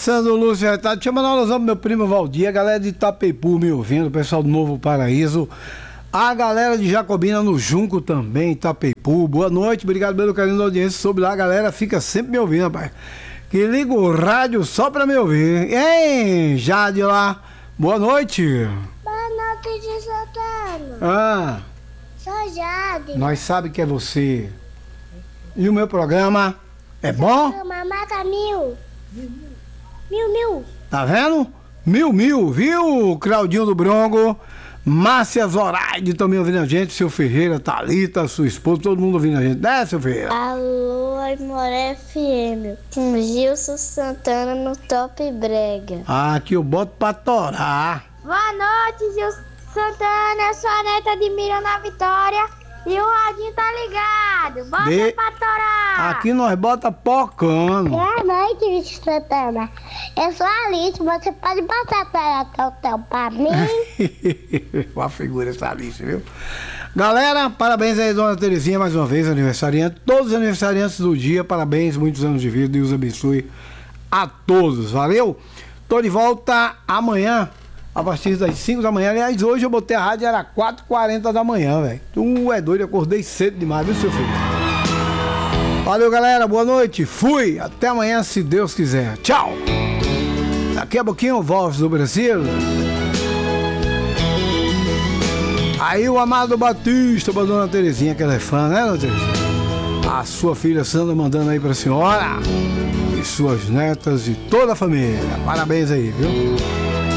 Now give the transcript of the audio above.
Começando o Lúcio Retardo, deixa eu mandar um alusão pro meu primo Valdir, a galera de Itapeipu me ouvindo, o pessoal do Novo Paraíso, a galera de Jacobina no Junco também, Itapeipu. Boa noite, obrigado pelo carinho da audiência. Sobre lá, a galera fica sempre me ouvindo, rapaz. Que liga o rádio só pra me ouvir. Hein, Jade lá, boa noite. Boa noite, de Santana. Ah, Sou Jade. nós sabe que é você. E o meu programa é bom? Marca mil. Mil. Tá vendo? Mil, viu? Claudinho do Bronco, Márcia Zoraide também ouvindo a gente, seu Ferreira, Thalita, sua esposa, todo mundo ouvindo a gente, né, seu Ferreira? Alô, Aimoré FM, com Gilson Santana no Top Brega. Ah, aqui eu boto pra torar. Boa noite, Gilson Santana, eu sou a neta de Miriam na Vitória e o radinho tá ligado. Bota pra torar. Aqui nós bota pocando. Boa noite, Gilson Santana. Eu sou a Alice, você pode passar para Totão pra mim? Uma figura essa Alice, viu? Galera, parabéns aí, dona Terezinha, mais uma vez, aniversariante. Todos os aniversariantes do dia, parabéns, muitos anos de vida, Deus abençoe a todos, valeu? Tô de volta amanhã, a partir das 5 da manhã. Aliás, hoje eu botei a rádio, era 4h40 da manhã, velho. Tu é doido, eu acordei cedo demais, viu, seu filho? Valeu, galera, boa noite, fui, até amanhã, se Deus quiser. Tchau! Daqui a pouquinho, Voz do Brasil. Aí o Amado Batista, a dona Terezinha, que ela é fã, né, dona Terezinha? A sua filha Sandra mandando aí pra senhora e suas netas e toda a família. Parabéns aí, viu?